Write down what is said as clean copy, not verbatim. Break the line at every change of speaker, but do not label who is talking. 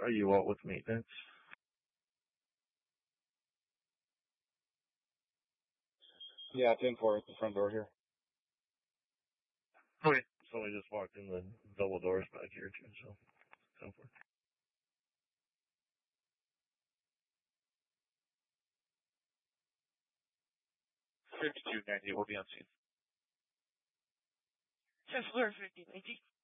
Are you out with maintenance?
Yeah, 10-4 at the front door here.
Okay. So I just walked in the double doors back here too, so 10-4.
5290 will be on scene.
First floor, 5090.